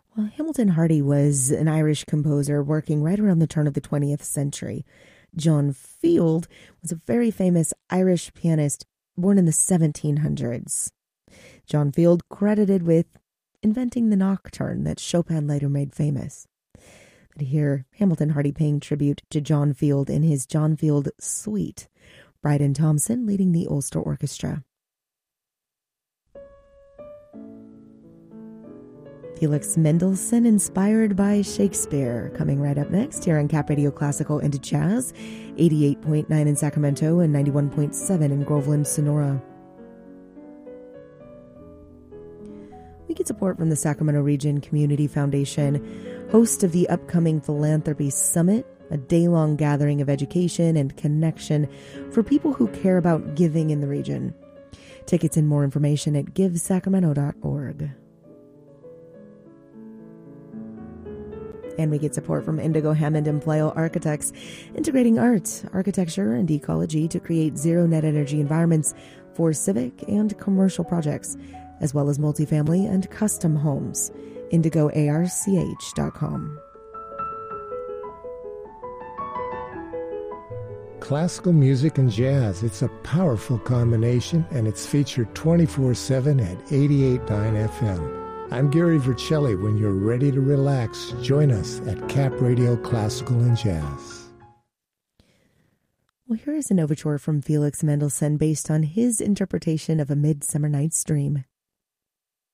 Well, Hamilton Hardy was an Irish composer working right around the turn of the 20th century. John Field was a very famous Irish pianist born in the 1700s. John Field credited with inventing the nocturne that Chopin later made famous. But here, Hamilton Hardy paying tribute to John Field in his John Field Suite. Bryden Thompson leading the Ulster Orchestra. Felix Mendelssohn inspired by Shakespeare, coming right up next here on Cap Radio Classical into Jazz, 88.9 in Sacramento and 91.7 in Groveland, Sonora. We get support from the Sacramento Region Community Foundation, host of the upcoming Philanthropy Summit, a day-long gathering of education and connection for people who care about giving in the region. Tickets and more information at givesacramento.org. And we get support from Indigo Hammond and Pleyel Architects, integrating art, architecture, and ecology to create zero-net energy environments for civic and commercial projects, as well as multifamily and custom homes. IndigoARCH.com. Classical music and jazz, it's a powerful combination, and it's featured 24/7 at 88.9 FM. I'm Gary Vercelli. When you're ready to relax, join us at Cap Radio Classical and Jazz. Well, here is an overture from Felix Mendelssohn based on his interpretation of A Midsummer Night's Dream.